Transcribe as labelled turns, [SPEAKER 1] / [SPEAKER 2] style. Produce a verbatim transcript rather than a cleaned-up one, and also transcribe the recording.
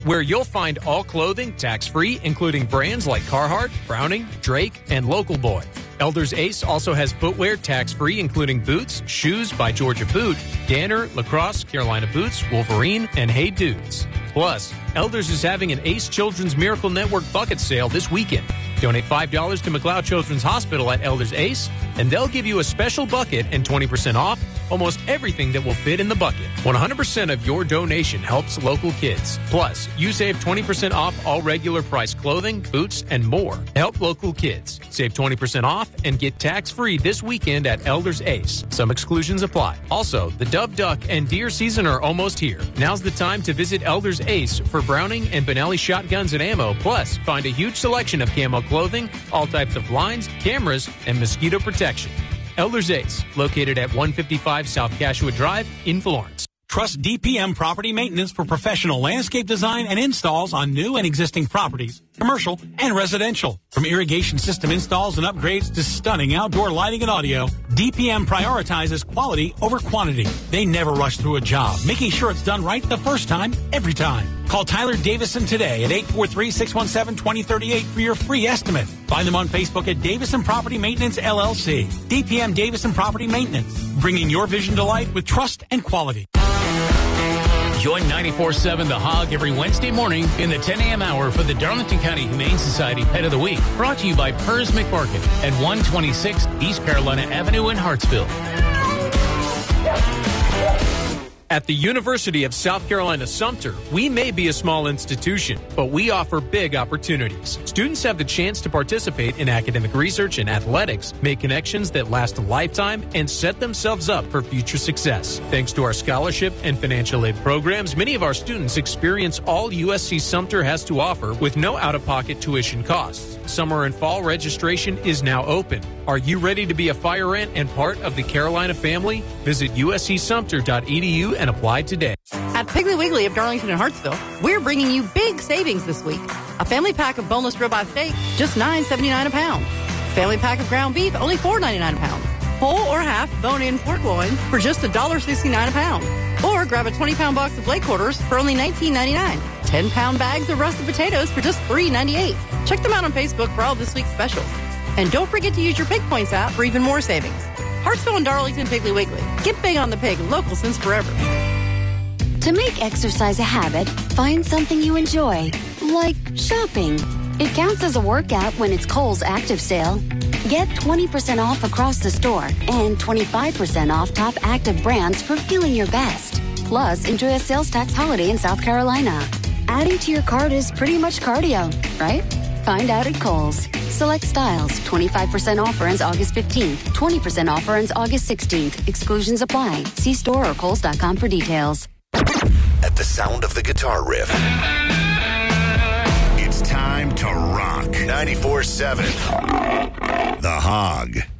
[SPEAKER 1] where you'll find all clothing tax-free, including brands like Carhartt, Browning, Drake, and Local Boy. Elders Ace also has footwear tax-free, including boots, shoes by Georgia Boot, Danner, Lacrosse, Carolina Boots, Wolverine, and Hey Dudes. Plus, Elders is having an Ace Children's Miracle Network bucket sale this weekend. Donate five dollars to McLeod Children's Hospital at Elders Ace, and they'll give you a special bucket and twenty percent off almost everything that will fit in the bucket. one hundred percent of your donation helps local kids. Plus, you save twenty percent off all regular price clothing, boots, and more. Help local kids. Save twenty percent off and get tax-free this weekend at Elders Ace. Some exclusions apply. Also, the dove, duck, and deer season are almost here. Now's the time to visit Elders Ace for Browning and Benelli shotguns and ammo. Plus, find a huge selection of camo clothing, all types of blinds, cameras, and mosquito protection. Elders Ace, located at one fifty-five South Cashua Drive in Florence.
[SPEAKER 2] Trust D P M Property Maintenance for professional landscape design and installs on new and existing properties, commercial and residential. From irrigation system installs and upgrades to stunning outdoor lighting and audio, D P M prioritizes quality over quantity. They never rush through a job, making sure it's done right the first time, every time. Call Tyler Davison today at eight four three, six one seven, two zero three eight for your free estimate. Find them on Facebook at Davison Property Maintenance, L L C. D P M Davison Property Maintenance, bringing your vision to life with trust and quality.
[SPEAKER 3] Join ninety-four point seven The Hog every Wednesday morning in the ten a.m. hour for the Darlington County Humane Society Pet of the Week. Brought to you by Pers McMarket at one twenty-six East Carolina Avenue in Hartsville.
[SPEAKER 1] At the University of South Carolina Sumter, we may be a small institution, but we offer big opportunities. Students have the chance to participate in academic research and athletics, make connections that last a lifetime, and set themselves up for future success. Thanks to our scholarship and financial aid programs, many of our students experience all U S C Sumter has to offer with no out-of-pocket tuition costs. Summer and fall registration is now open. Are you ready to be a fire ant and part of the Carolina family? Visit U S C Sumter dot E D U and apply today.
[SPEAKER 4] At Piggly Wiggly of Darlington and Hartsville, we're bringing you big savings this week. A family pack of boneless ribeye steak, just nine seventy-nine a pound. Family pack of ground beef, only four ninety-nine a pound. Whole or half bone-in pork loin for just one dollar sixty-nine a pound. Or grab a twenty pound box of leg quarters for only nineteen ninety-nine. ten pound bags of russet potatoes for just three ninety-eight. Check them out on Facebook for all this week's specials. And don't forget to use your Pig Points app for even more savings. Hartsville and Darlington Piggly Wiggly. Get big on the pig, local since forever.
[SPEAKER 5] To make exercise a habit, find something you enjoy, like shopping. It counts as a workout when it's Kohl's Active Sale. Get twenty percent off across the store and twenty-five percent off top active brands for feeling your best. Plus, enjoy a sales tax holiday in South Carolina. Adding to your cart is pretty much cardio, right? Find out at Kohl's. Select styles. twenty-five percent offer ends August fifteenth. twenty percent offer ends August sixteenth. Exclusions apply. See store or Kohls dot com for details.
[SPEAKER 6] At the sound of the guitar riff, it's time to rock. ninety-four point seven The Hog.